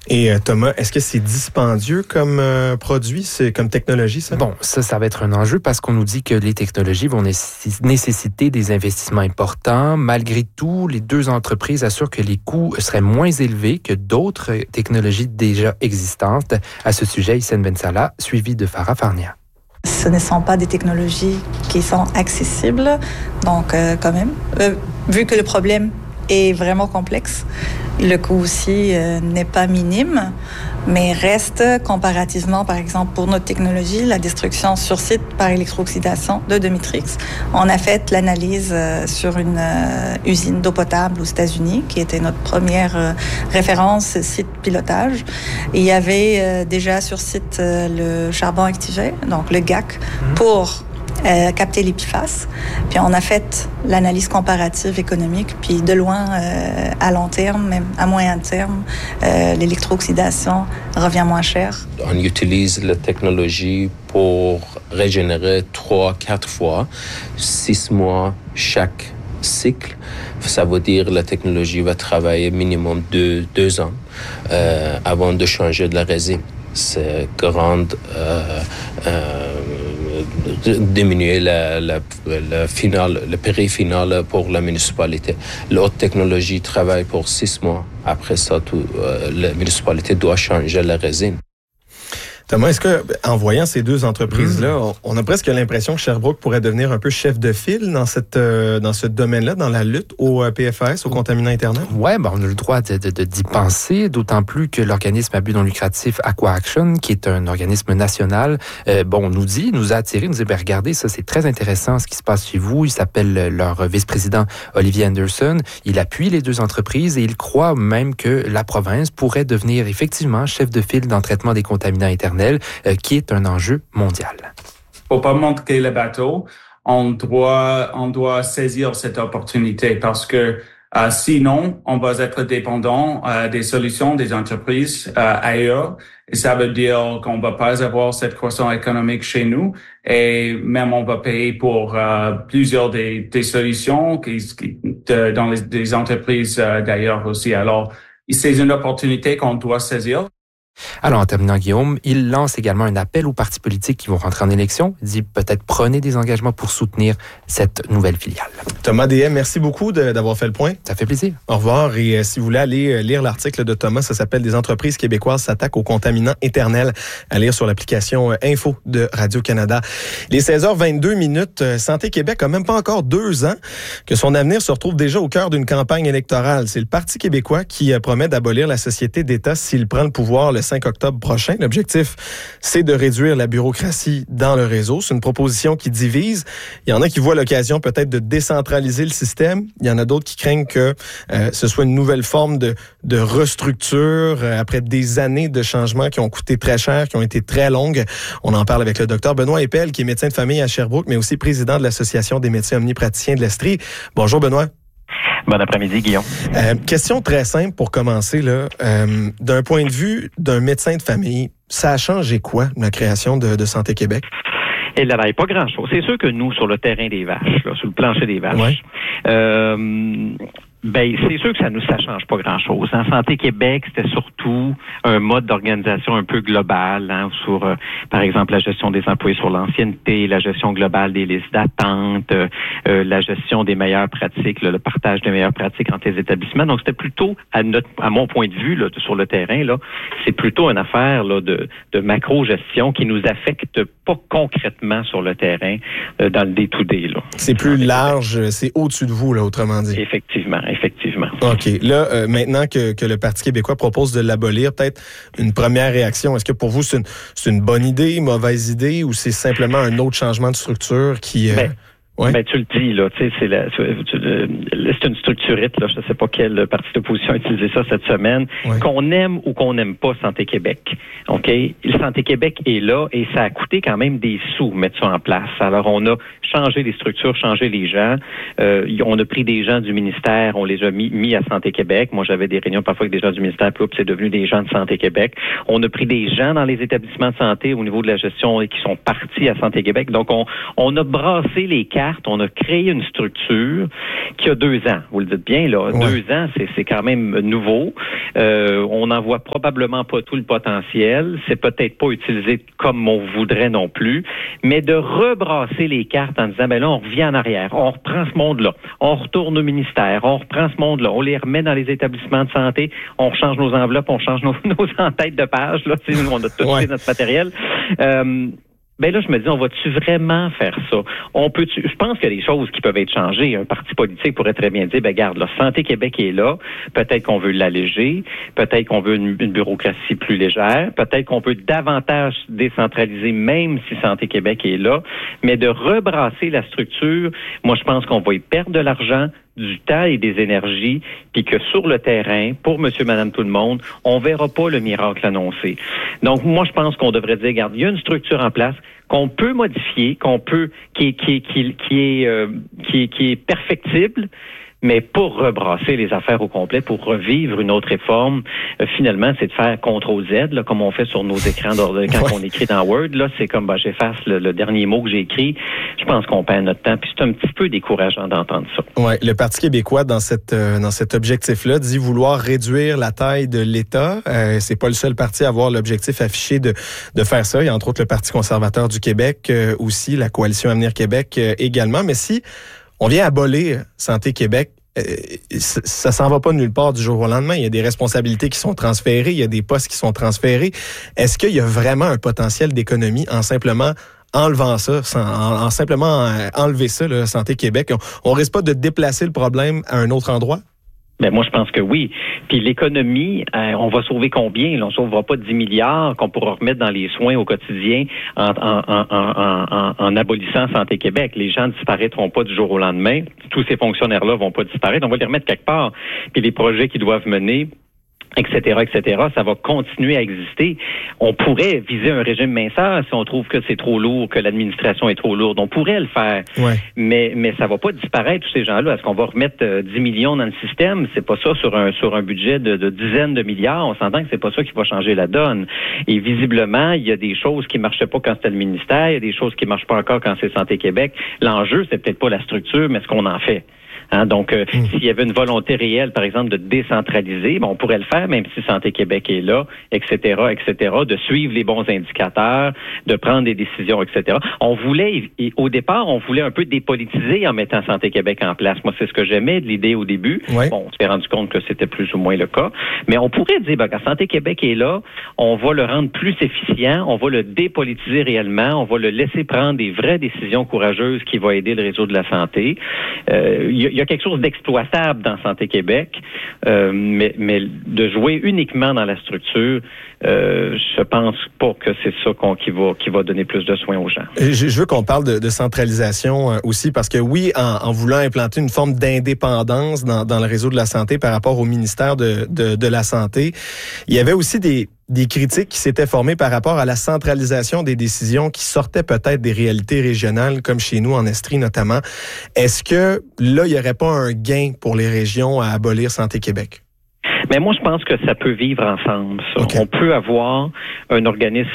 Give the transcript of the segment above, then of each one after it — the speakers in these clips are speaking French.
Et Thomas, est-ce que c'est dispendieux comme produit, c'est comme technologie, ça? Bon, ça va être un enjeu parce qu'on nous dit que les technologies vont nécessiter des investissements importants. Malgré tout, les deux entreprises assurent que les coûts seraient moins élevés que d'autres technologies déjà existantes. À ce sujet, Hissène Bensala, suivi de Farah Farnia. Ce ne sont pas des technologies qui sont accessibles, donc quand même, vu que le problème est vraiment complexe, le coût aussi n'est pas minime, mais reste comparativement, par exemple, pour notre technologie, la destruction sur site par électro-oxydation de Demitrix. On a fait l'analyse sur une usine d'eau potable aux États-Unis, qui était notre première référence site pilotage. Et il y avait déjà sur site le charbon activé, donc le GAC, pour capter les PFAS. Puis on a fait l'analyse comparative économique, puis de loin, à long terme, même à moyen terme, l'électro-oxydation revient moins cher. On utilise la technologie pour régénérer 3-4 fois, 6 mois chaque cycle. Ça veut dire que la technologie va travailler minimum 2 ans avant de changer de la résine. C'est grande diminuer le prix final pour la municipalité. L'autre technologie travaille pour 6 mois. Après ça, la municipalité doit changer la résine. Thomas, est-ce que, en voyant ces deux entreprises-là, on a presque l'impression que Sherbrooke pourrait devenir un peu chef de file dans ce domaine-là, dans la lutte au PFAS, aux contaminants éternels? Oui, on a le droit d'y penser, d'autant plus que l'organisme à but non lucratif AquaAction, qui est un organisme national, nous a attiré, nous dit, regardez, ça c'est très intéressant ce qui se passe chez vous. Il s'appelle leur vice-président Olivier Anderson. Il appuie les deux entreprises et il croit même que la province pourrait devenir effectivement chef de file dans le traitement des contaminants éternels, qui est un enjeu mondial. Faut pas manquer le bateau. On doit saisir cette opportunité parce que sinon, on va être dépendant des solutions des entreprises ailleurs. Et ça veut dire qu'on va pas avoir cette croissance économique chez nous et même on va payer pour plusieurs des solutions dans les entreprises d'ailleurs aussi. Alors, c'est une opportunité qu'on doit saisir. Alors, en terminant, Guillaume, il lance également un appel aux partis politiques qui vont rentrer en élection. Il dit peut-être prenez des engagements pour soutenir cette nouvelle filiale. Thomas Deshaies, merci beaucoup d'avoir fait le point. Ça fait plaisir. Au revoir. Et si vous voulez aller lire l'article de Thomas, ça s'appelle « Des entreprises québécoises s'attaquent aux contaminants éternels » à lire sur l'application Info de Radio-Canada. Les 16h22, Santé Québec a même pas encore 2 ans que son avenir se retrouve déjà au cœur d'une campagne électorale. C'est le Parti québécois qui promet d'abolir la société d'État s'il prend le pouvoir le 5 octobre prochain. L'objectif, c'est de réduire la bureaucratie dans le réseau. C'est une proposition qui divise. Il y en a qui voient l'occasion peut-être de décentraliser le système. Il y en a d'autres qui craignent que ce soit une nouvelle forme de restructure après des années de changements qui ont coûté très cher, qui ont été très longues. On en parle avec le docteur Benoît Épel, qui est médecin de famille à Sherbrooke, mais aussi président de l'Association des médecins omnipraticiens de l'Estrie. Bonjour Benoît. Bon après-midi, Guillaume. Question très simple pour commencer, là. D'un point de vue d'un médecin de famille, ça a changé quoi, la création de Santé Québec? Et là, pas grand-chose. C'est sûr que nous, sur le terrain des vaches, là, sur le plancher des vaches, c'est sûr que ça change pas grand-chose. En Santé Québec, c'était surtout un mode d'organisation un peu global, sur, par exemple, la gestion des employés sur l'ancienneté, la gestion globale des listes d'attente, la gestion des meilleures pratiques, le partage des meilleures pratiques entre les établissements. Donc, c'était plutôt, à mon point de vue, là, sur le terrain, là, c'est plutôt une affaire là, de macro-gestion qui nous affecte pas concrètement sur le terrain dans le day-to-day. Là. C'est plus large, c'est au-dessus de vous, là, autrement dit. Effectivement. OK. Là, maintenant que le Parti québécois propose de l'abolir, peut-être une première réaction. Est-ce que pour vous, c'est une bonne idée, une mauvaise idée, ou c'est simplement un autre changement de structure qui... Ouais. Ben, tu le dis, là, tu sais, c'est une structurite, là, je ne sais pas quel parti d'opposition a utilisé ça cette semaine. Ouais. Qu'on aime ou qu'on n'aime pas Santé Québec, OK? Santé Québec est là et ça a coûté quand même des sous mettre ça en place. Alors, on a changé les structures, changé les gens. On a pris des gens du ministère, on les a mis à Santé Québec. Moi, j'avais des réunions parfois avec des gens du ministère, puis c'est devenu des gens de Santé Québec. On a pris des gens dans les établissements de santé au niveau de la gestion et qui sont partis à Santé Québec. Donc, on a brassé les cartes carte, on a créé une structure qui a 2 ans. Vous le dites bien, là. 2 ans, c'est quand même nouveau. On n'en voit probablement pas tout le potentiel. C'est peut-être pas utilisé comme on voudrait non plus. Mais de rebrasser les cartes en disant, ben là, on revient en arrière. On reprend ce monde-là. On retourne au ministère. On reprend ce monde-là. On les remet dans les établissements de santé. On change nos enveloppes. On change nos en-têtes de page. Là. Nous, on a tout fait notre matériel. Ben là, je me dis, on va-tu vraiment faire ça? Je pense qu'il y a des choses qui peuvent être changées. Un parti politique pourrait très bien dire, ben garde, là, Santé Québec est là. Peut-être qu'on veut l'alléger. Peut-être qu'on veut une bureaucratie plus légère. Peut-être qu'on peut davantage décentraliser, même si Santé Québec est là. Mais de rebrasser la structure, moi, je pense qu'on va y perdre de l'argent, du temps et des énergies, puis que sur le terrain, pour monsieur, madame, tout le monde, on verra pas le miracle annoncé. Donc, moi, je pense qu'on devrait dire, regarde, il y a une structure en place qu'on peut modifier, qui est perfectible, mais pour rebrasser les affaires au complet, pour revivre une autre réforme, finalement, c'est de faire CTRL-Z, là, comme on fait sur nos écrans quand on écrit dans Word. Là, c'est comme, j'efface le dernier mot que j'ai écrit. Je pense qu'on perd notre temps. Puis c'est un petit peu décourageant d'entendre ça. Ouais, le Parti québécois, dans cet objectif-là, dit vouloir réduire la taille de l'État. C'est pas le seul parti à avoir l'objectif affiché de faire ça. Il y a entre autres le Parti conservateur du Québec aussi, la Coalition Avenir Québec également. Mais si on vient abolir Santé Québec, ça s'en va pas nulle part du jour au lendemain. Il y a des responsabilités qui sont transférées, il y a des postes qui sont transférés. Est-ce qu'il y a vraiment un potentiel d'économie en simplement enlevant ça, en simplement enlever ça, là, Santé Québec? On risque pas de déplacer le problème à un autre endroit? Ben moi, je pense que oui. Puis l'économie, on va sauver combien? Là, on sauvera pas 10 milliards qu'on pourra remettre dans les soins au quotidien en abolissant Santé Québec. Les gens ne disparaîtront pas du jour au lendemain. Tous ces fonctionnaires-là vont pas disparaître. On va les remettre quelque part. Puis les projets qui doivent mener, etc., ça va continuer à exister. On pourrait viser un régime minceur si on trouve que c'est trop lourd, que l'administration est trop lourde. On pourrait le faire. Ouais. Mais ça va pas disparaître, tous ces gens-là. Est-ce qu'on va remettre 10 millions dans le système? C'est pas ça sur un budget de dizaines de milliards. On s'entend que c'est pas ça qui va changer la donne. Et visiblement, il y a des choses qui marchaient pas quand c'était le ministère. Il y a des choses qui marchent pas encore quand c'est Santé Québec. L'enjeu, c'est peut-être pas la structure, mais ce qu'on en fait. Donc, s'il y avait une volonté réelle, par exemple, de décentraliser, on pourrait le faire, même si Santé Québec est là, etc., de suivre les bons indicateurs, de prendre des décisions, etc. Au départ, on voulait un peu dépolitiser en mettant Santé Québec en place. Moi, c'est ce que j'aimais de l'idée au début. Ouais. Bon, on s'est rendu compte que c'était plus ou moins le cas. Mais on pourrait dire, quand Santé Québec est là, on va le rendre plus efficient, on va le dépolitiser réellement, on va le laisser prendre des vraies décisions courageuses qui vont aider le réseau de la santé. Il y a quelque chose d'exploitable dans Santé Québec, mais de jouer uniquement dans la structure, je pense pas que c'est ça qui va donner plus de soins aux gens. Je veux qu'on parle de centralisation aussi, parce que oui, en voulant implanter une forme d'indépendance dans le réseau de la santé par rapport au ministère de la Santé, il y avait aussi des critiques qui s'étaient formées par rapport à la centralisation des décisions qui sortaient peut-être des réalités régionales, comme chez nous en Estrie notamment. Est-ce que là, il n'y aurait pas un gain pour les régions à abolir Santé Québec? Mais moi, je pense que ça peut vivre ensemble, ça. Okay. On peut avoir un organisme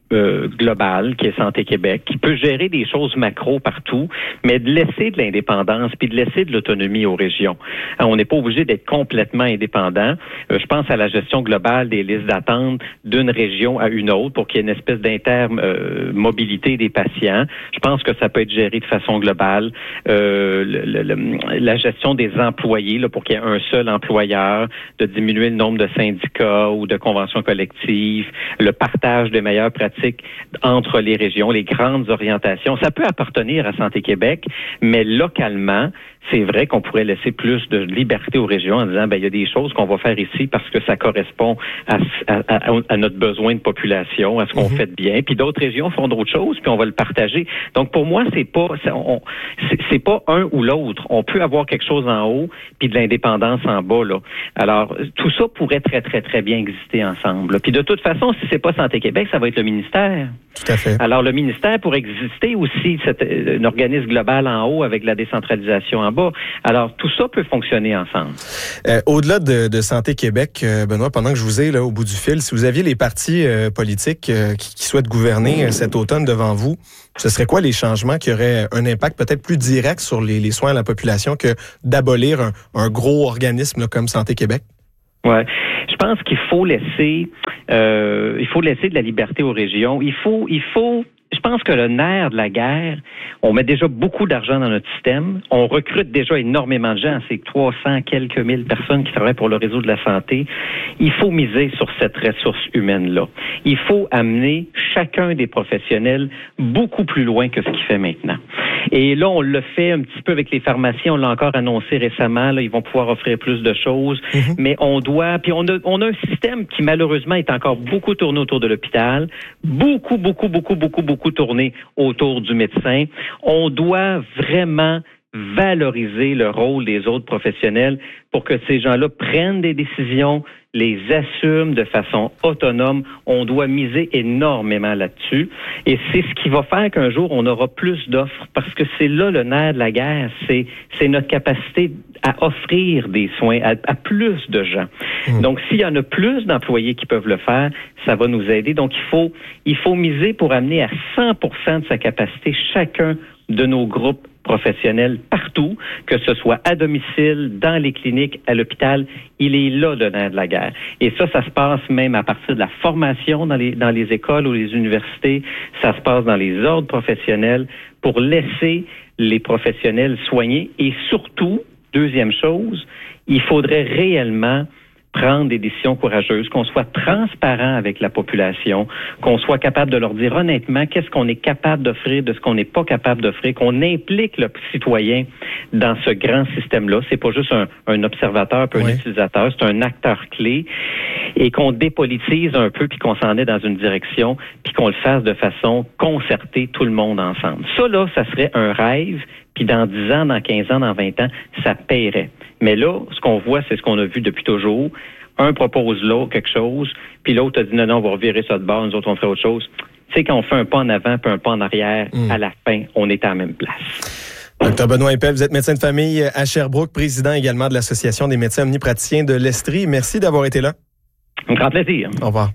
global, qui est Santé Québec, qui peut gérer des choses macro partout, mais de laisser de l'indépendance puis de laisser de l'autonomie aux régions. On n'est pas obligé d'être complètement indépendant. Je pense à la gestion globale des listes d'attente d'une région à une autre pour qu'il y ait une espèce d'intermobilité des patients. Je pense que ça peut être géré de façon globale. La gestion des employés, là, pour qu'il y ait un seul employeur, de diminuer le nombre de syndicats ou de conventions collectives, le partage des meilleures pratiques entre les régions, les grandes orientations. Ça peut appartenir à Santé Québec, mais localement, c'est vrai qu'on pourrait laisser plus de liberté aux régions en disant, il y a des choses qu'on va faire ici parce que ça correspond à notre besoin de population, à ce qu'on fait de bien. Puis d'autres régions font d'autres choses, puis on va le partager. Donc pour moi, c'est pas un ou l'autre. On peut avoir quelque chose en haut, puis de l'indépendance en bas, là. Alors tout ça pourrait très très très bien exister ensemble, là. Puis de toute façon, si c'est pas Santé Québec, ça va être le ministère. Tout à fait. Alors le ministère pourrait exister aussi, un organisme global en haut avec la décentralisation en bas. bas. Alors, tout ça peut fonctionner ensemble. Au-delà de Santé Québec, Benoît, pendant que je vous ai là au bout du fil, si vous aviez les partis politiques qui souhaitent gouverner cet automne devant vous, ce serait quoi les changements qui auraient un impact peut-être plus direct sur les soins à la population que d'abolir un gros organisme là, comme Santé Québec? Ouais, je pense qu'il faut laisser de la liberté aux régions. Il faut. Je pense que le nerf de la guerre, on met déjà beaucoup d'argent dans notre système. On recrute déjà énormément de gens. C'est 300 quelques mille personnes qui travaillent pour le réseau de la santé. Il faut miser sur cette ressource humaine-là. Il faut amener chacun des professionnels beaucoup plus loin que ce qu'il fait maintenant. Et là, on le fait un petit peu avec les pharmaciens. On l'a encore annoncé récemment. Là, ils vont pouvoir offrir plus de choses. Mm-hmm. Mais on doit... Puis on a un système qui, malheureusement, est encore beaucoup tourné autour de l'hôpital. Beaucoup tourné autour du médecin. On doit vraiment valoriser le rôle des autres professionnels pour que ces gens-là prennent des décisions, les assument de façon autonome. On doit miser énormément là-dessus. Et c'est ce qui va faire qu'un jour, on aura plus d'offres parce que c'est là le nerf de la guerre. C'est notre capacité à offrir des soins à plus de gens. Donc, s'il y en a plus d'employés qui peuvent le faire, ça va nous aider. Donc, il faut miser pour amener à 100% de sa capacité chacun de nos groupes professionnels partout, que ce soit à domicile, dans les cliniques, à l'hôpital. Il est là le nerf de la guerre. Et ça se passe même à partir de la formation dans les écoles ou les universités. Ça se passe dans les ordres professionnels pour laisser les professionnels soigner. Et surtout, deuxième chose, il faudrait réellement prendre des décisions courageuses, qu'on soit transparent avec la population, qu'on soit capable de leur dire honnêtement qu'est-ce qu'on est capable d'offrir, de ce qu'on n'est pas capable d'offrir, qu'on implique le citoyen dans ce grand système-là. C'est pas juste un observateur, puis un utilisateur, c'est un acteur clé, et qu'on dépolitise un peu, puis qu'on s'en est dans une direction, puis qu'on le fasse de façon concertée, tout le monde ensemble. Ça, là, ça serait un rêve, puis dans 10 ans, dans 15 ans, dans 20 ans, ça paierait. Mais là, ce qu'on voit, c'est ce qu'on a vu depuis toujours. Un propose là quelque chose, puis l'autre a dit non, on va revirer ça de bord, nous autres, on ferait autre chose. Tu sais, quand on fait un pas en avant puis un pas en arrière, à la fin, on est à la même place. Dr Benoît Impel, vous êtes médecin de famille à Sherbrooke, président également de l'Association des médecins omnipraticiens de l'Estrie. Merci d'avoir été là. Un grand plaisir. Au revoir.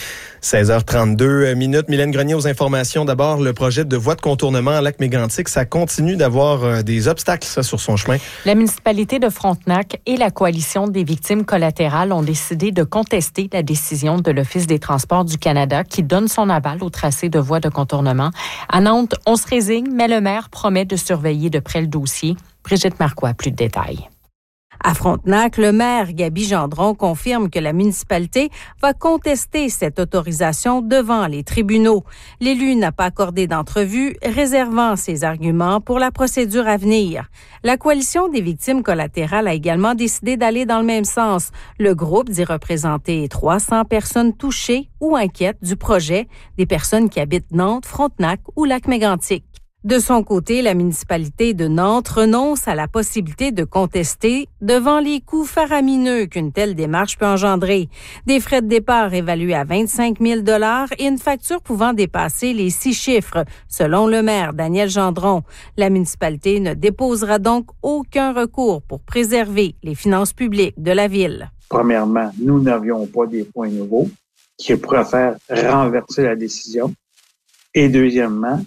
16h32 minutes. Mylène Grenier aux informations. D'abord, le projet de voie de contournement en lac Mégantic, ça continue d'avoir des obstacles ça, sur son chemin. La municipalité de Frontenac et la coalition des victimes collatérales ont décidé de contester la décision de l'Office des transports du Canada qui donne son aval au tracé de voie de contournement. À Nantes, on se résigne, mais le maire promet de surveiller de près le dossier. Brigitte Marcois, plus de détails. À Frontenac, le maire Gaby Gendron confirme que la municipalité va contester cette autorisation devant les tribunaux. L'élu n'a pas accordé d'entrevue, réservant ses arguments pour la procédure à venir. La coalition des victimes collatérales a également décidé d'aller dans le même sens. Le groupe dit représenter 300 personnes touchées ou inquiètes du projet, des personnes qui habitent Nantes, Frontenac ou Lac-Mégantic. De son côté, la municipalité de Nantes renonce à la possibilité de contester devant les coûts faramineux qu'une telle démarche peut engendrer. Des frais de départ évalués à 25 000 $ et une facture pouvant dépasser les 6 chiffres, selon le maire Daniel Gendron. La municipalité ne déposera donc aucun recours pour préserver les finances publiques de la ville. Premièrement, nous n'avions pas des points nouveaux qui pourraient faire renverser la décision. Et deuxièmement,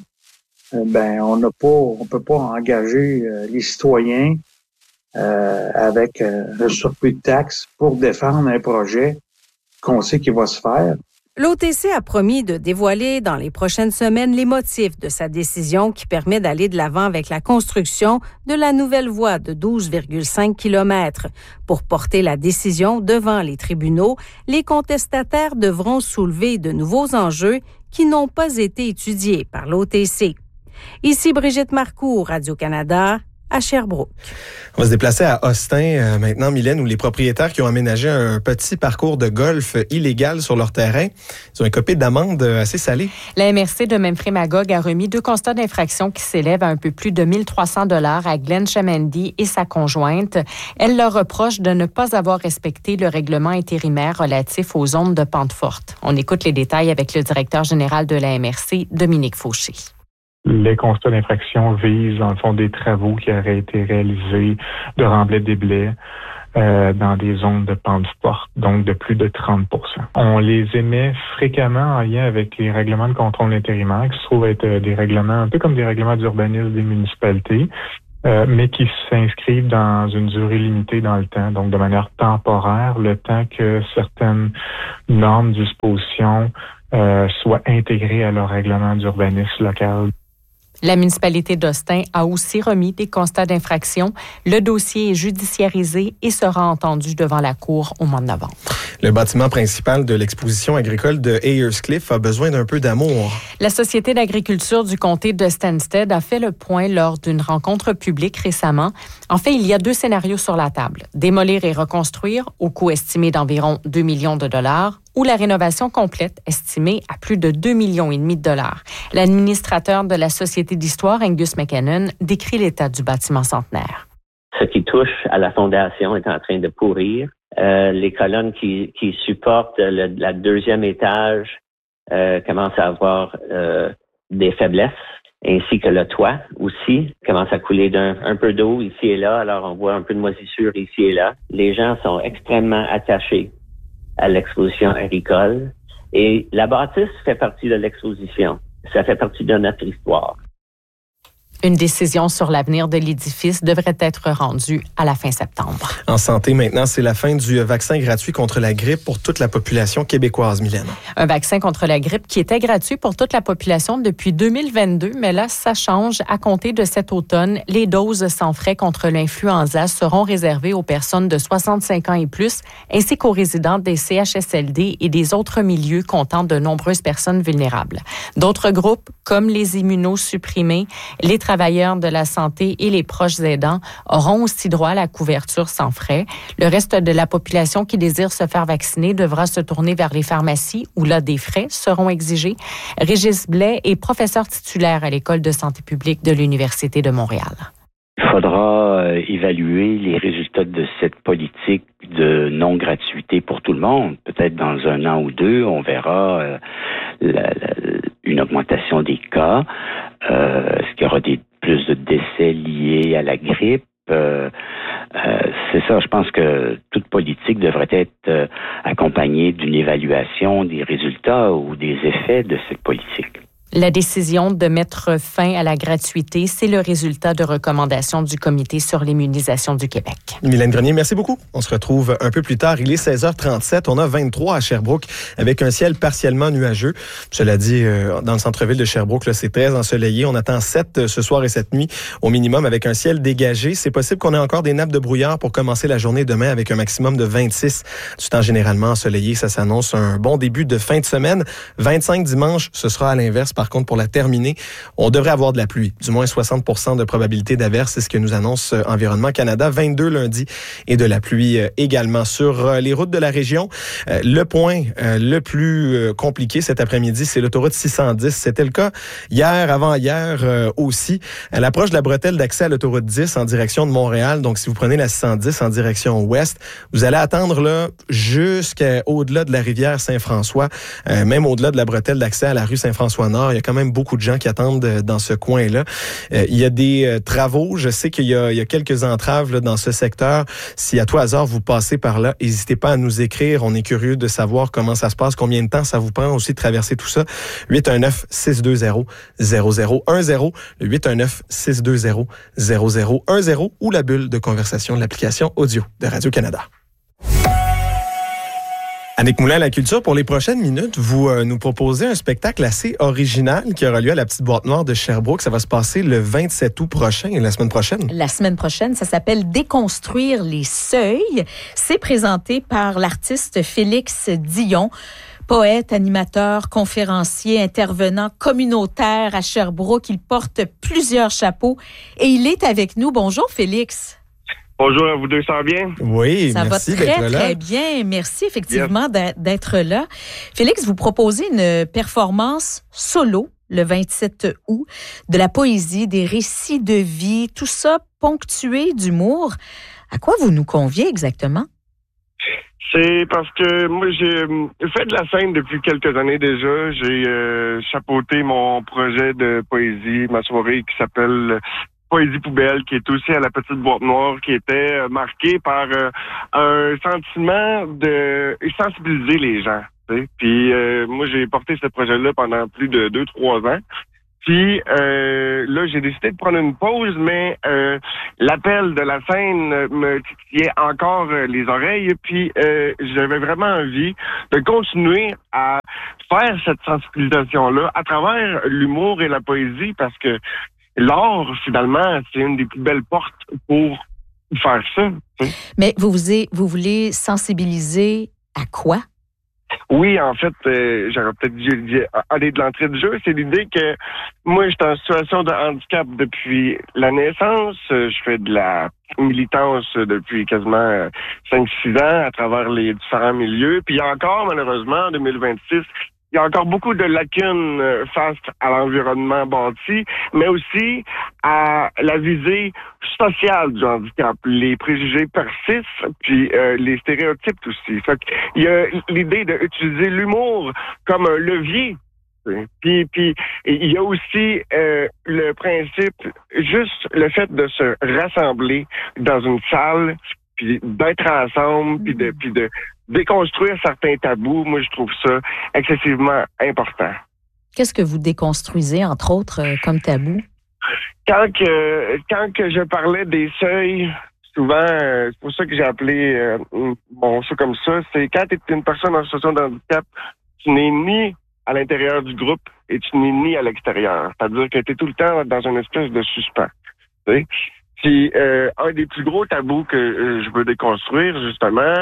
on peut pas engager les citoyens avec un surplus de taxes pour défendre un projet qu'on sait qu'il va se faire. L'OTC a promis de dévoiler dans les prochaines semaines les motifs de sa décision qui permet d'aller de l'avant avec la construction de la nouvelle voie de 12,5 km. Pour porter la décision devant les tribunaux, les contestataires devront soulever de nouveaux enjeux qui n'ont pas été étudiés par l'OTC. Ici Brigitte Marcoux, Radio-Canada, à Sherbrooke. On va se déplacer à Austin maintenant, Mylène, où les propriétaires qui ont aménagé un petit parcours de golf illégal sur leur terrain, ils ont écopé d'amendes assez salées. La MRC de Memphremagog a remis 2 constats d'infraction qui s'élèvent à un peu plus de 1 300 $ à Glenn Chamendy et sa conjointe. Elle leur reproche de ne pas avoir respecté le règlement intérimaire relatif aux zones de pente forte. On écoute les détails avec le directeur général de la MRC, Dominique Fauché. Les constats d'infraction visent, dans le fond, des travaux qui auraient été réalisés de remblai des blés dans des zones de pente forte, donc de plus de 30 %. On les émet fréquemment en lien avec les règlements de contrôle intérimaire, qui se trouvent être des règlements, un peu comme des règlements d'urbanisme des municipalités, mais qui s'inscrivent dans une durée limitée dans le temps, donc de manière temporaire, le temps que certaines normes, dispositions soient intégrées à leur règlement d'urbanisme local. La municipalité d'Austin a aussi remis des constats d'infraction. Le dossier est judiciarisé et sera entendu devant la Cour au mois de novembre. Le bâtiment principal de l'exposition agricole de Ayerscliffe a besoin d'un peu d'amour. La Société d'agriculture du comté de Stansted a fait le point lors d'une rencontre publique récemment. En fait, il y a 2 scénarios sur la table. Démolir et reconstruire au coût estimé d'environ 2 millions de dollars ou la rénovation complète estimée à plus de 2,5 millions de dollars. L'administrateur de la Société d'histoire, Angus McKinnon, décrit l'état du bâtiment centenaire. Ce qui touche à la fondation est en train de pourrir. Les colonnes qui supportent la 2e étage commencent à avoir des faiblesses, ainsi que le toit aussi commence à couler un peu d'eau ici et là. Alors, on voit un peu de moisissure ici et là. Les gens sont extrêmement attachés à l'exposition agricole et la bâtisse fait partie de l'exposition. Ça fait partie de notre histoire. Une décision sur l'avenir de l'édifice devrait être rendue à la fin septembre. En santé, maintenant, c'est la fin du vaccin gratuit contre la grippe pour toute la population québécoise, Mylène. Un vaccin contre la grippe qui était gratuit pour toute la population depuis 2022, mais là, ça change. À compter de cet automne, les doses sans frais contre l'influenza seront réservées aux personnes de 65 ans et plus, ainsi qu'aux résidents des CHSLD et des autres milieux comptant de nombreuses personnes vulnérables. D'autres groupes, comme les immunosupprimés, les travailleurs de la santé et les proches aidants auront aussi droit à la couverture sans frais. Le reste de la population qui désire se faire vacciner devra se tourner vers les pharmacies où là, des frais seront exigés. Régis Blais est professeur titulaire à l'École de santé publique de l'Université de Montréal. Il faudra évaluer les résultats de cette politique de non-gratuité pour tout le monde. Peut-être dans 1 an ou 2, on verra une augmentation des cas. Est-ce qu'il y aura plus de décès liés à la grippe? C'est ça, je pense que toute politique devrait être accompagnée d'une évaluation des résultats ou des effets de cette politique. La décision de mettre fin à la gratuité, c'est le résultat de recommandations du Comité sur l'immunisation du Québec. Mylène Grenier, merci beaucoup. On se retrouve un peu plus tard. Il est 16h37. On a 23 à Sherbrooke avec un ciel partiellement nuageux. Cela dit, dans le centre-ville de Sherbrooke, là, c'est très ensoleillé. On attend 7 ce soir et cette nuit au minimum avec un ciel dégagé. C'est possible qu'on ait encore des nappes de brouillard pour commencer la journée demain avec un maximum de 26. Du temps généralement ensoleillé, ça s'annonce un bon début de fin de semaine. 25 dimanche, ce sera à l'inverse. Par contre, pour la terminer, on devrait avoir de la pluie. Du moins 60% de probabilité d'averse, c'est ce que nous annonce Environnement Canada. 22 lundi et de la pluie également. Sur les routes de la région, le point le plus compliqué cet après-midi, c'est l'autoroute 610. C'était le cas hier, avant-hier aussi. À l'approche de la bretelle d'accès à l'autoroute 10 en direction de Montréal. Donc, si vous prenez la 610 en direction ouest, vous allez attendre là jusqu'au-delà de la rivière Saint-François, même au-delà de la bretelle d'accès à la rue Saint-François-Nord. Il y a quand même beaucoup de gens qui attendent dans ce coin-là. Il y a des travaux. Je sais qu'il y a quelques entraves là, dans ce secteur. Si à tout hasard vous passez par là, n'hésitez pas à nous écrire. On est curieux de savoir comment ça se passe, combien de temps ça vous prend aussi de traverser tout ça. 819-620-0010. Le 819-620-0010 ou la bulle de conversation de l'application audio de Radio-Canada. Annick Moulin à la culture, pour les prochaines minutes, vous nous proposez un spectacle assez original qui aura lieu à la Petite Boîte Noire de Sherbrooke. Ça va se passer le 27 août prochain, la semaine prochaine. La semaine prochaine, ça s'appelle Déconstruire les seuils. C'est présenté par l'artiste Félix Dion, poète, animateur, conférencier, intervenant communautaire à Sherbrooke. Il porte plusieurs chapeaux et il est avec nous. Bonjour Félix. Bonjour à vous deux, ça va bien? Oui, ça merci va d'être très, là. très bien. Merci effectivement d'être là. Félix, vous proposez une performance solo le 27 août, de la poésie, des récits de vie, tout ça ponctué d'humour. À quoi vous nous conviez exactement? C'est parce que moi, j'ai fait de la scène depuis quelques années déjà. J'ai chapeauté mon projet de poésie, ma soirée qui s'appelle Poésie Poubelle, qui est aussi à la Petite Boîte Noire, qui était marquée par un sentiment de sensibiliser les gens. T'sais. Puis moi, j'ai porté ce projet-là pendant plus de 2-3 ans. Puis là, j'ai décidé de prendre une pause, mais l'appel de la scène me titillait encore les oreilles. Puis j'avais vraiment envie de continuer à faire cette sensibilisation-là à travers l'humour et la poésie, parce que l'art, finalement, c'est une des plus belles portes pour faire ça. Mais vous voulez sensibiliser à quoi? Oui, en fait, j'aurais peut-être dû aller de l'entrée de jeu. C'est l'idée que moi, j'étais en situation de handicap depuis la naissance. Je fais de la militance depuis quasiment 5-6 ans à travers les différents milieux. Puis il y a encore, malheureusement, en 2026, il y a encore beaucoup de lacunes face à l'environnement bâti, mais aussi à la visée sociale du handicap. Les préjugés persistent, puis les stéréotypes aussi. Fait qu'il y a l'idée d'utiliser l'humour comme un levier. Puis il y a aussi le principe, juste le fait de se rassembler dans une salle, puis d'être ensemble, puis de déconstruire certains tabous. Moi, je trouve ça excessivement important. Qu'est-ce que vous déconstruisez, entre autres, comme tabou? Quand que je parlais des seuils, souvent, c'est pour ça que j'ai appelé mon show comme ça, c'est quand tu es une personne en situation de handicap, tu n'es ni à l'intérieur du groupe et tu n'es ni à l'extérieur. C'est-à-dire que tu es tout le temps dans une espèce de suspens. Tu sais? Puis un des plus gros tabous que je veux déconstruire, justement,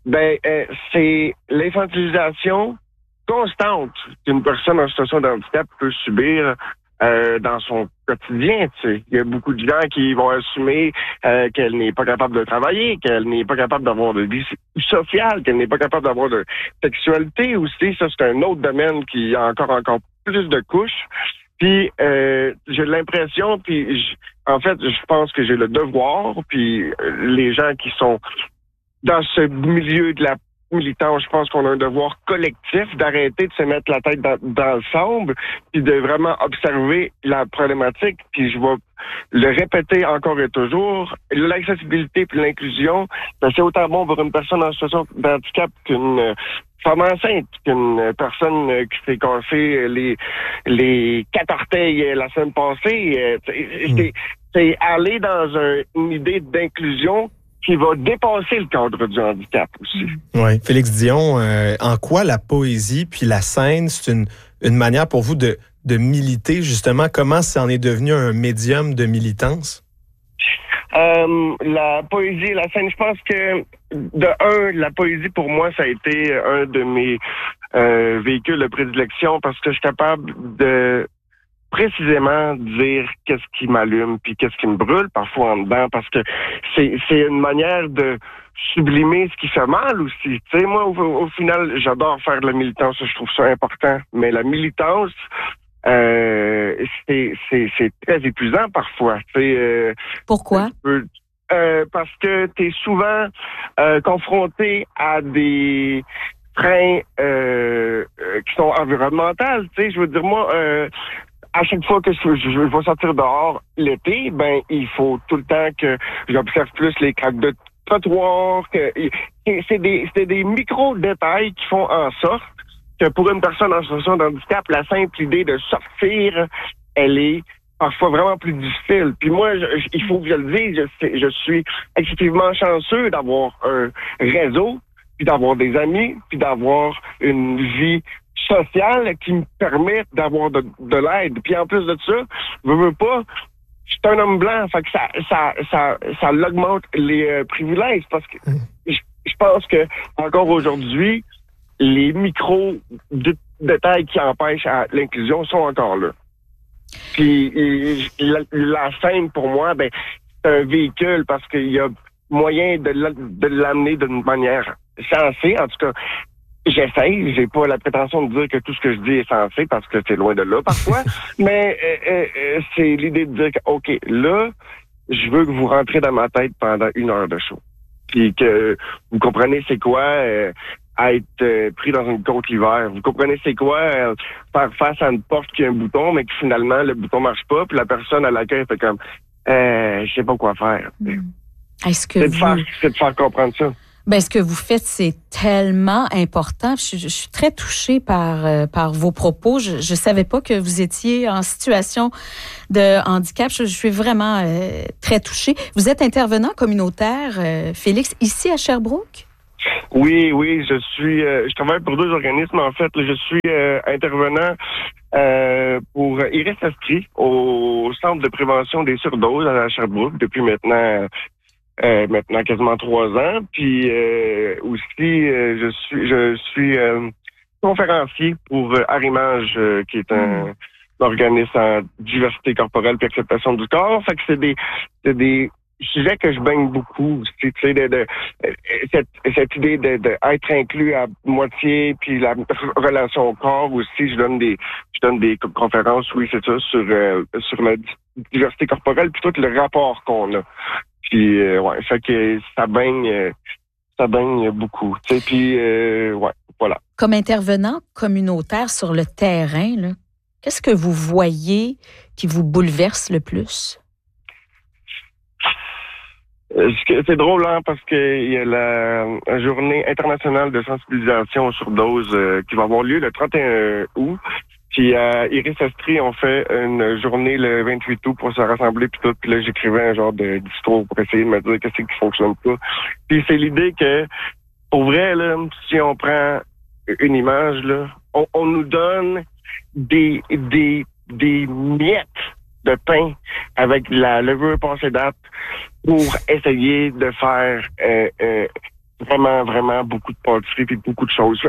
c'est l'infantilisation constante qu'une personne en situation de handicap peut subir dans son quotidien. Tu sais. Il y a beaucoup de gens qui vont assumer qu'elle n'est pas capable de travailler, qu'elle n'est pas capable d'avoir de vie sociale, qu'elle n'est pas capable d'avoir de sexualité aussi. Ça, c'est un autre domaine qui a encore plus de couches. Puis j'ai l'impression, en fait, je pense que j'ai le devoir, puis les gens qui sont dans ce milieu de la militance, je pense qu'on a un devoir collectif d'arrêter de se mettre la tête dans le sable, puis de vraiment observer la problématique. Puis je vais le répéter encore et toujours, l'accessibilité puis l'inclusion, c'est autant bon pour une personne en situation d'handicap qu'une femme enceinte, qu'une personne qui s'est cassé les 4 orteils la semaine passée. C'est aller dans une idée d'inclusion qui va dépasser le cadre du handicap aussi. Oui. Félix Dion, en quoi la poésie puis la scène, c'est une manière pour vous de militer, justement? Comment ça en est devenu un médium de militance? La poésie et la scène, je pense que la poésie pour moi, ça a été un de mes véhicules de prédilection parce que je suis capable de précisément dire qu'est-ce qui m'allume puis qu'est-ce qui me brûle parfois en dedans, parce que c'est une manière de sublimer ce qui fait mal aussi. Tu sais, moi, au final, j'adore faire de la militance, je trouve ça important, mais la militance, c'est très épuisant parfois. Pourquoi? Parce que tu es souvent confronté à des freins qui sont environnementaux. Tu sais, je veux dire, moi, à chaque fois que je vais sortir dehors l'été, il faut tout le temps que j'observe plus les craques de trottoir. C'est des micro-détails qui font en sorte que pour une personne en situation de handicap, la simple idée de sortir, elle est parfois vraiment plus difficile. Puis moi, il faut que je le dise, je suis excessivement chanceux d'avoir un réseau, puis d'avoir des amis, puis d'avoir une vie sociale qui me permet d'avoir de l'aide. Puis en plus de ça, je veux pas, je suis un homme blanc, fait que ça augmente les privilèges, parce que je pense que encore aujourd'hui, les micro-détails qui empêchent l'inclusion sont encore là. Puis la scène, pour moi, c'est un véhicule parce qu'il y a moyen de l'amener d'une manière sensée. En tout cas, j'essaye. J'ai pas la prétention de dire que tout ce que je dis est sensé parce que c'est loin de là parfois. Mais c'est l'idée de dire que, OK, là, je veux que vous rentrez dans ma tête pendant 1 heure de show. puis que vous comprenez c'est quoi être pris dans une côte l'hiver. Vous comprenez c'est quoi faire face à une porte qui a un bouton, mais que finalement le bouton marche pas, puis la personne à l'accueil fait comme je sais pas quoi faire. Est-ce que c'est de faire comprendre ça. Ben, ce que vous faites, c'est tellement important. Je suis très touchée par vos propos. Je savais pas que vous étiez en situation de handicap. Je suis vraiment très touchée. Vous êtes intervenant communautaire, Félix, ici à Sherbrooke? Oui, je travaille pour 2 organismes, en fait. Je suis intervenant pour Iris Estrie au Centre de prévention des surdoses à Sherbrooke depuis maintenant quasiment 3 ans. Puis aussi, je suis conférencier pour Arrimage, qui est un organisme en diversité corporelle et acceptation du corps. Fait que c'est des sujets que je baigne beaucoup. Tu sais, cette idée de être inclus à moitié, puis la relation au corps aussi. Je donne des conférences, oui, c'est ça, sur la diversité corporelle, puis tout le rapport qu'on a. Puis fait que ça baigne beaucoup. Tu sais, puis voilà. Comme intervenant communautaire sur le terrain, là, qu'est-ce que vous voyez qui vous bouleverse le plus? C'est drôle, hein, parce que il y a la journée internationale de sensibilisation aux surdoses qui va avoir lieu le 31 août. Puis à Iris Estrie, on fait une journée le 28 août pour se rassembler puis tout. Puis là, j'écrivais un genre de discours pour essayer de me dire qu'est-ce qui fonctionne pas. Puis c'est l'idée que, pour vrai, là, si on prend une image, là, on nous donne des miettes de pain avec la levure passée date pour essayer de faire vraiment, vraiment beaucoup de pâtisseries et beaucoup de choses.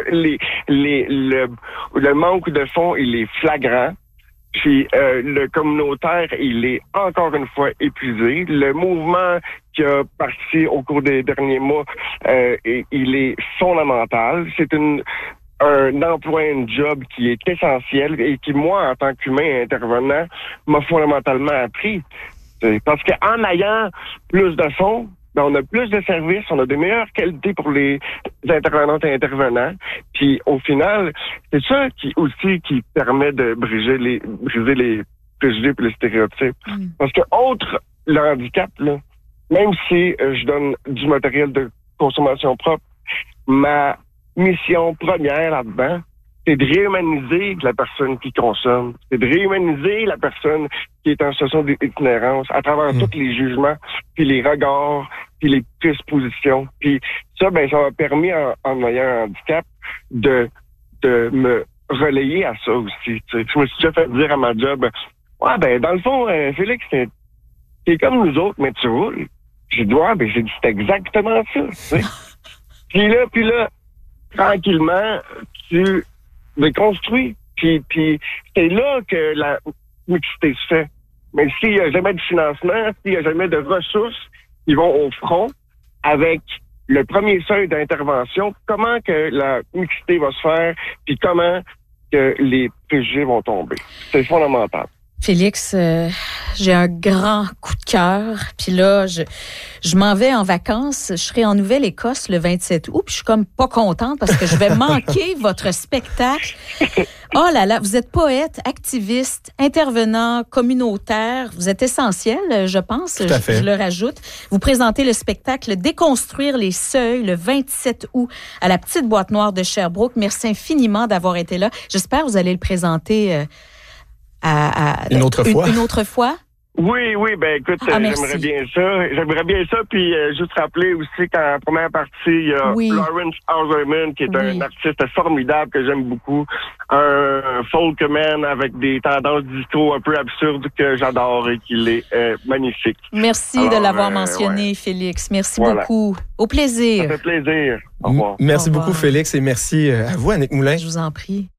Le manque de fond, il est flagrant. Puis le communautaire, il est encore une fois épuisé. Le mouvement qui a parti au cours des derniers mois, il est fondamental. C'est un emploi, un job qui est essentiel et qui, moi, en tant qu'humain intervenant, m'a fondamentalement appris. Parce qu'en ayant plus de fonds, ben, on a plus de services, on a de meilleures qualités pour les intervenantes et intervenants. Puis au final, c'est ça qui permet de briser les préjugés et les stéréotypes. Parce que outre le handicap, là, même si je donne du matériel de consommation propre, ma mission première là-dedans, c'est de réhumaniser la personne qui consomme. C'est de réhumaniser la personne qui est en situation d'itinérance à travers tous les jugements, puis les regards, puis les prises de position. Puis ça, ben, ça m'a permis, en ayant un handicap, de me relayer à ça aussi. Tu sais. Je me suis déjà fait dire à ma job, ouais, ben, dans le fond, Félix, t'es comme nous autres, mais tu roules. J'ai dit, ouais, ben, c'est exactement ça. Tu sais. Puis là, tranquillement, tu déconstruis. Puis c'est là que la mixité se fait. Mais s'il n'y a jamais de financement, s'il n'y a jamais de ressources, ils vont au front avec le premier seuil d'intervention. Comment que la mixité va se faire, puis comment que les préjugés vont tomber. C'est fondamental. Félix, j'ai un grand coup de cœur. Puis là, je m'en vais en vacances. Je serai en Nouvelle-Écosse le 27 août. Puis je suis comme pas contente parce que je vais manquer votre spectacle. Oh là là, vous êtes poète, activiste, intervenant communautaire. Vous êtes essentiel, je pense. Tout à fait. Je le rajoute. Vous présentez le spectacle Déconstruire les seuils le 27 août à la Petite Boîte Noire de Sherbrooke. Merci infiniment d'avoir été là. J'espère que vous allez le présenter une autre fois. Oui, ben écoute, j'aimerais bien ça, puis juste rappeler aussi qu'en première partie, il y a Lawrence Hauserman, qui est un artiste formidable que j'aime beaucoup, un folkman avec des tendances disco un peu absurdes que j'adore et qu'il est magnifique. Merci de l'avoir mentionné, Félix. Merci beaucoup. Au plaisir. Ça fait plaisir. Au revoir. Merci beaucoup, Félix, et merci à vous, Annick Moulin. Je vous en prie.